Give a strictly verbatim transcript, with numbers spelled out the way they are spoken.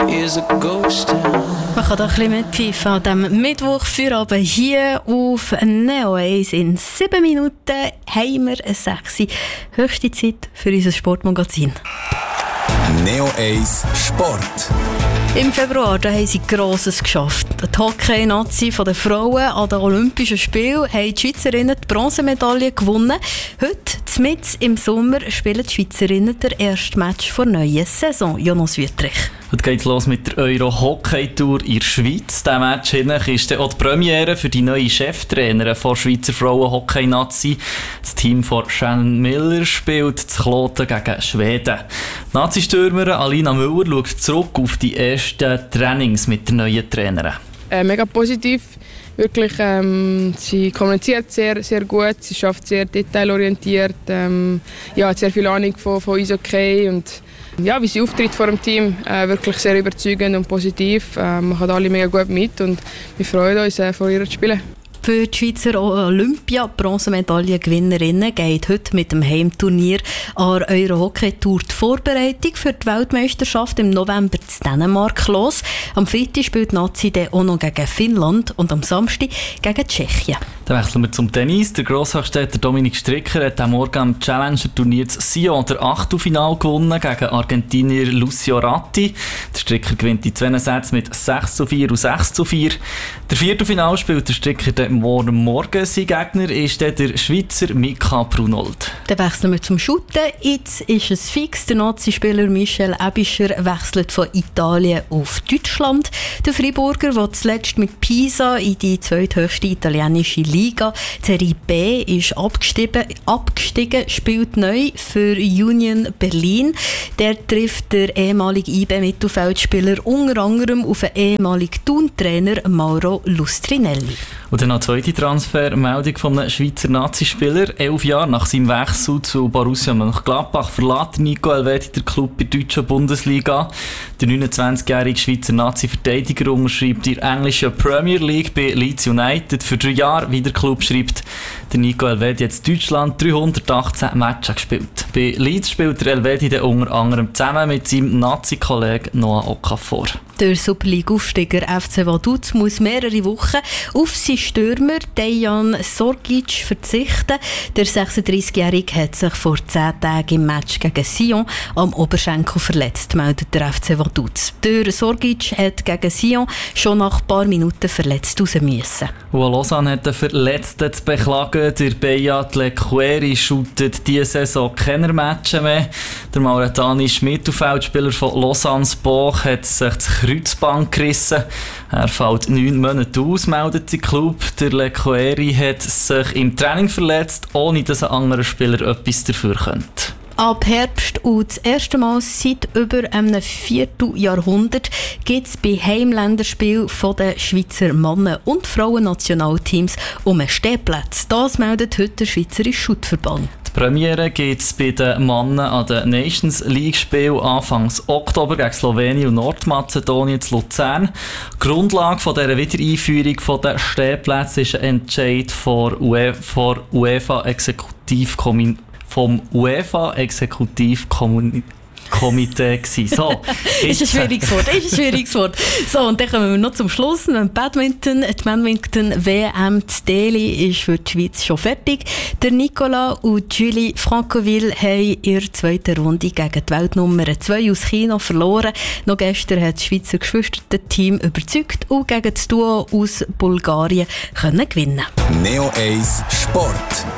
is a ghost town. Man kann da ein bisschen mitpfeifen an diesem Mittwoch für Abend hier auf Neo eins. In sieben Minuten haben wir eine sechs. Höchste Zeit für unser Sportmagazin. Neo eins Sport. Im Februar da haben sie Grosses geschafft. Die Hockey-Nazi der Frauen an den Olympischen Spielen haben die Schweizerinnen die Bronzemedaille gewonnen. Heute, mitten im Sommer, spielen die Schweizerinnen der erste Match der neuen Saison. Jonas Wüttrich. Heute geht es los mit der Euro-Hockey-Tour in der Schweiz. Dieser Match ist auch die Premiere für die neue Cheftrainerin der Schweizer Frauen-Hockey-Nazi. Das Team von Shannon Miller spielt zu Kloten gegen Schweden. Die Nazi-Stürmerin Alina Müller schaut zurück auf die ersten Trainings mit der neuen Trainerin. Äh, mega positiv. Wirklich, ähm, sie kommuniziert sehr, sehr gut, sie schafft sehr detailorientiert, ähm, ja, hat sehr viel Ahnung von, von Eishockey und ja, wie sie auftritt vor dem Team, äh, wirklich sehr überzeugend und positiv. Äh, man hat alle mega gut mit und wir freuen uns, äh, vor ihr zu spielen. Für die Schweizer Olympia-Bronzemedaillengewinnerinnen geht heute mit dem Heimturnier an der Euro-Hockey-Tour die Vorbereitung für die Weltmeisterschaft im November in Dänemark los. Am Freitag spielt die Nazi dann auch noch gegen Finnland und am Samstag gegen Tschechien. Dann wechseln wir zum Tennis. Der Grosshochstädter Dominik Stricker hat am Morgen am Challenger-Turnier Sion der Achtelfinale gewonnen gegen Argentinier Lucio Ratti. Der Stricker gewinnt die zwei Sätze mit sechs zu vier und sechs zu vier. Der Viertelfinale spielt der Stricker dann morgen. Sein Gegner ist der Schweizer Mika Brunold. Dann wechseln wir zum Shooten. Jetzt ist es fix. Der Nazi-Spieler Michel Ebischer wechselt von Italien auf Deutschland. Der Freiburger, der zuletzt mit Pisa in die zweithöchste italienische Liga, Serie B, ist abgestiegen, abgestiegen, spielt neu für Union Berlin. Der trifft der ehemalige I B-Mittelfeldspieler unter anderem auf den ehemaligen Thun-Trainer Mauro Lustrinelli. Und dann noch eine zweite Transfermeldung von einem Schweizer Nazi-Spieler. Elf Jahre nach seinem Wechsel zu Borussia Mönchengladbach verlässt Nico Helvetia den Club in der deutschen Bundesliga. Der neunundzwanzigjährige Schweizer Nazi-Verteidiger unterschreibt in der englischen Premier League bei Leeds United für drei Jahre, wie der Club schreibt. Der Nico Helvetia hat in Deutschland dreihundertachtzehn Matches gespielt. Bei Leeds spielt der Helvetia unter anderem zusammen mit seinem Nazi-Kollegen Noah Okafor. Der Superliga-Aufsteiger F C Vaduz muss mehrere Wochen auf seinen Stürmer Dejan Sorgic verzichten. Der sechsunddreißigjährige hat sich vor zehn Tagen im Match gegen Sion am Oberschenkel verletzt, meldet der F C Vaduz. Der Sorgic hat gegen Sion schon nach ein paar Minuten verletzt raus müssen. Und Lausanne hat den Verletzten zu beklagen. Der Beat Lequeri shootet diese Saison keine Matches mehr. Der mauretanische Mittelfeldspieler von Lausanne's Boch hat sich das Kreuzband gerissen. Er fällt neun Monate aus, meldet sein Club. Der Lequeri hat sich im Training verletzt, ohne dass ein anderer Spieler etwas dafür könnte. Ab Herbst und das erste Mal seit über einem Vierteljahrhundert gibt es bei Heimländerspielen der Schweizer Männer- und Frauen-Nationalteams um einen Stehplatz. Das meldet heute der Schweizerische Schuttverband. Die Premiere gibt es bei den Männern an den Nations League-Spielen Anfang Oktober gegen Slowenien und Nordmazedonien zu Luzern. Die Grundlage von dieser Wiedereinführung der Stehplätze ist ein Entscheid vor UEFA-Exekutivkomitee. vom UEFA-Exekutivkomitee gsi. So, ist ein schwieriges Wort, ist ein schwieriges Wort. So, und dann kommen wir noch zum Schluss. Badminton, die Badminton-W M zu Delhi ist für die Schweiz schon fertig. Der Nicolas und Julie Francoville haben in der zweiten Runde gegen die Weltnummer zwei aus China verloren. Noch gestern hat das Schweizer Geschwisterteam überzeugt und gegen das Duo aus Bulgarien können gewinnen. Neo eins Sport.